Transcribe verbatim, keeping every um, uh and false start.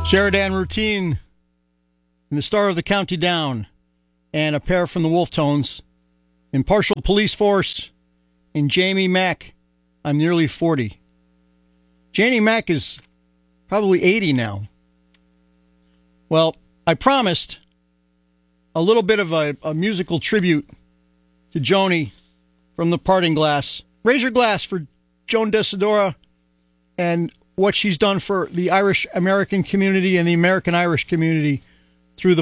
Sheridan Routine and the Star of the County Down, and a pair from the Wolf Tones, Impartial Police Force, and Jamie Mack, I'm Nearly forty. Janie Mack is probably eighty now. Well, I promised a little bit of a, a musical tribute to Joni from the Parting Glass. Raise your glass for Joan Desidora and what she's done for the Irish American community and the American Irish community